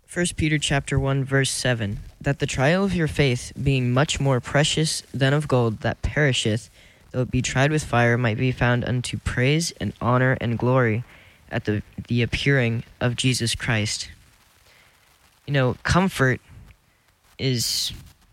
First Peter chapter 1 verse 7, that the trial of your faith, being much more precious than of gold that perisheth, though it be tried with fire, might be found unto praise and honor and glory at the appearing of Jesus Christ. You know, comfort is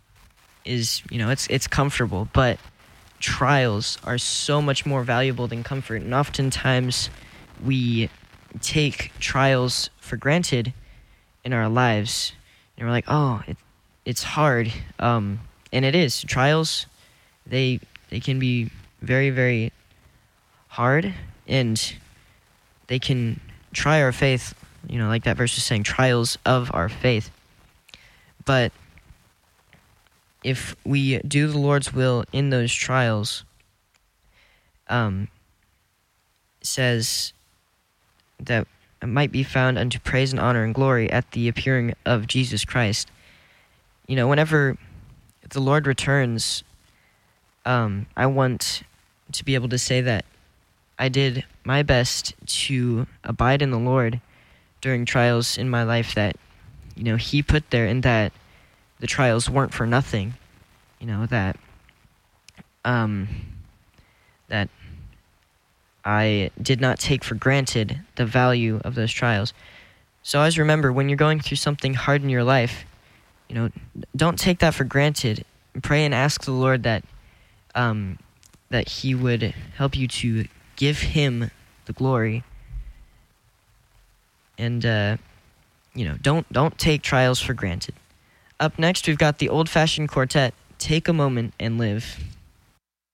it's comfortable, but trials are so much more valuable than comfort, and oftentimes we take trials for granted in our lives, and we're like, oh, it's hard, and it is. Trials, they can be very, very hard, and they can try our faith, like that verse is saying, trials of our faith. But if we do the Lord's will in those trials, says that it might be found unto praise and honor and glory at the appearing of Jesus Christ. Whenever the Lord returns, I want to be able to say that I did my best to abide in the Lord during trials in my life that, He put there, and that the trials weren't for nothing, that I did not take for granted the value of those trials. So always remember, when you're going through something hard in your life, don't take that for granted. Pray and ask the Lord that He would help you to give Him the glory. And don't take trials for granted. Up next, we've got the Old Fashioned Quartet, Take a Moment and Live.